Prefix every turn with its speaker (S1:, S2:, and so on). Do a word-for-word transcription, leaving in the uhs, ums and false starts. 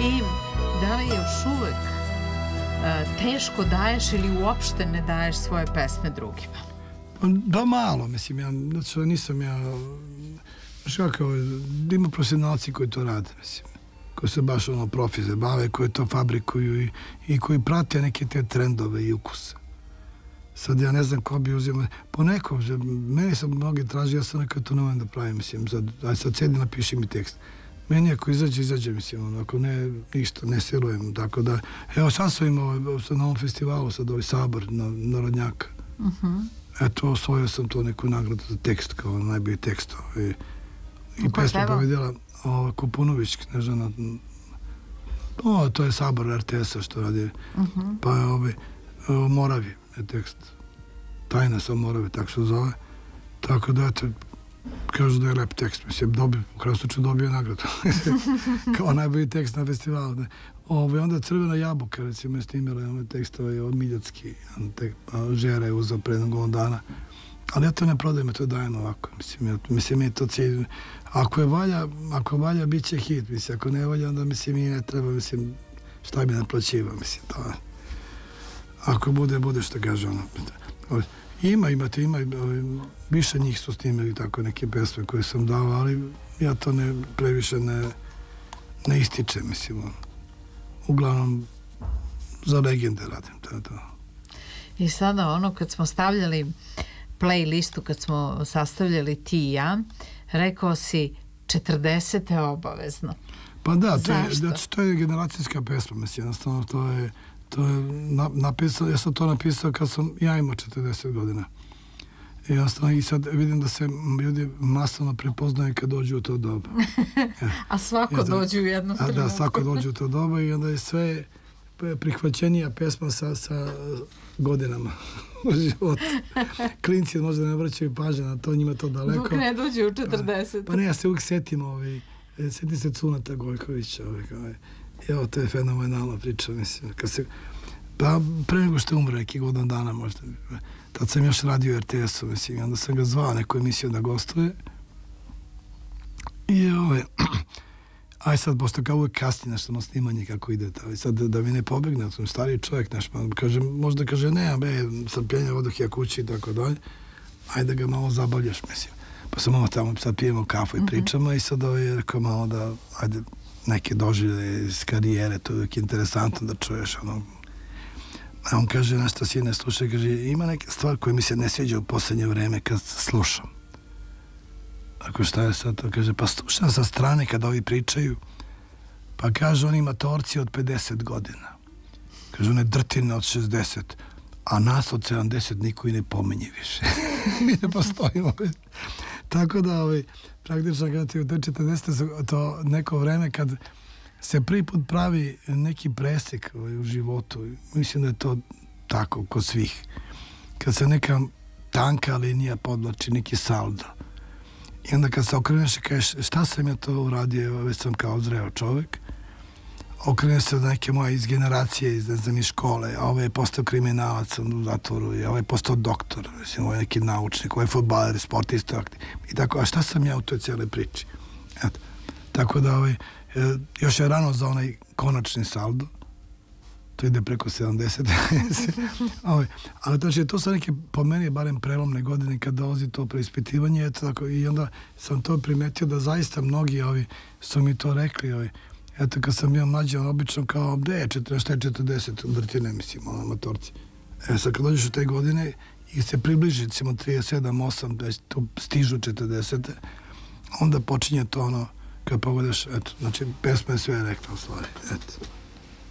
S1: I da li još uvek teško daješ ili uopšte ne daješ svoje pesme drugima?
S2: Da, malo, mislim, ja, znači, nisam ja, znaš kako, ima profesionalci koji to rade, mislim, koji se baš ono profize bave, koji to fabrikuju i, i koji prate neke te trendove i ukuse. Sad ja ne znam ko bi uzimao, po nekom, meni sam mnogi traži, ja sam nekad to ne umem da pravim, mislim, sad, aj sad sedi, napiši mi tekst. Meni ako izađe, izađe, mislim, ako ne, ništa, ne silujem, tako da, evo sad sam imao na ovom festivalu, sad ovaj sabor na, Narodnjaka. Uh-huh. Eto, osvojio sam to neku nagradu za tekst, kao najbolji tekst. I, i pesmu povedela ova Kupunović, Knežana, o, to je sabor er te es-a što radi, uh-huh. pa je ovaj, o Moravi je tekst, Tajna sa Moravi, tako se zove, tako da, eto, kažu da je lep tekst, mislim, dobio, u Krasuču dobio nagradu, kao najbolji tekst na festivalu. Ove, onda Crvena jabuka, recimo, je snimila ove tekstove od Miljacki, te, Žera je uzao pre jednog dana, ali ja to ne prodajem, ja to dajem ovako, mislim, ja, mislim, je to cilj, ako je valja, ako valja, bit će hit, mislim, ako ne valja, onda, mislim, i ne treba, mislim, šta bi naplaćiva, mislim, to je, ako bude, bude što kaže ono, ima, imate, ima, više njih su snimili tako neke pesme koje sam dao, ali ja to ne, previše ne, ne ističem, mislim, uglavnom za legende radim, to je to.
S1: I sada ono, kad smo stavljali playlistu, kad smo sastavljali ti i ja, rekao si četrdesete obavezno.
S2: Pa da, to je, to je generacijska pesma, mislim, jednostavno to je, to je napisao, ja sam to napisao kad sam ja imao četrdeset godina. I jednostavno, i sad vidim da se ljudi masovno prepoznaju kad dođu u to doba. Ja.
S1: A svako ja, dođe u jednom trenutku.
S2: Da, svako dođe u to doba i onda je sve prihvaćenija pesma sa, sa godinama u životu. Klinci možda ne obraćaju pažnje na to, njima to daleko.
S1: Dok ne dođe u četrdeset.
S2: Pa ne, ja se uvijek setim, ovaj, setim se Cunata Gojkovića. Ovaj, ovaj. Evo, to je fenomenalna priča, mislim. Kad se, pa pre nego što je umre, neki godin dana možda. Tad sam još radio u er te es-u, mislim, i onda sam ga zvao neku emisiju da gostuje. I ove, aj sad, posto kao uvijek kasnije nešto na snimanje kako ide, i sad da, da mi ne pobegne, sam stariji čovjek, nešto, pa kaže, možda kaže, ne, be, strpljenja, odoh ja kući i tako dalje, ajde da ga malo zabavljaš, mislim. Pa sam malo tamo, sad pijemo kafu i pričamo, mm-hmm. i sad ovaj je rekao malo da, ajde, neke doživlje iz karijere, to je uvijek interesantno da čuješ, ono. A on kaže, nešto si ne sluša, kaže, ima neke stvari koje mi se ne sviđa u posljednje vreme kad slušam. Ako šta je sad to, kaže, pa slušam sa strane kada ovi pričaju, pa kaže, oni matorci od pedeset godina. Kaže, one drtine od šezdeset, a nas od sedamdeset niko i ne pominje više. Mi ne postojimo. Tako da, ovaj, praktično, kada ti u te četrdesete to neko vreme kad se prvi put pravi neki presek ovaj, u životu, mislim da je to tako kod svih. Kad se neka tanka linija podlači, neki saldo. I onda kad se okreneš i kažeš šta sam ja to uradio, već sam kao zreo čovjek, okreneš se od neke moje iz generacije, iz, ne znam, iz škole, a ovaj je postao kriminalac u zatvoru, i ovaj je postao doktor, mislim, ovaj je neki naučnik, ovaj je fudbaler, sportista, i tako, a šta sam ja u toj cijeloj priči? Eto. Tako da, ovaj, još je rano za onaj konačni saldo, to ide preko sedamdeset. ovaj, ali znači, to su neke, po meni, barem prelomne godine kad dolazi to preispitivanje, eto tako, i onda sam to primetio da zaista mnogi ovi su mi to rekli, ovi, eto, kad sam bio mlađi, on obično kao, gde je četrdeset, šta je četrdeset, drtine, mislim, ono, amatorci. E, sad kad dođeš u te godine i se približi, recimo, trideset sedam, osam, da tu stižu četrdesete, onda počinje to ono, kad pogledaš, eto, znači, pesma je sve rekla u stvari, eto.